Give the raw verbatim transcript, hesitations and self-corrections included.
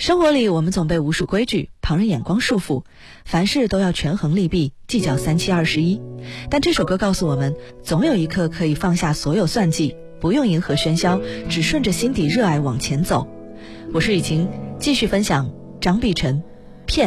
生活里我们总被无数规矩、旁人眼光束缚，凡事都要权衡利弊，计较三七二十一。但这首歌告诉我们，总有一刻可以放下所有算计，不用迎合喧嚣，只顺着心底热爱往前走。我是雨晴，继续分享张碧晨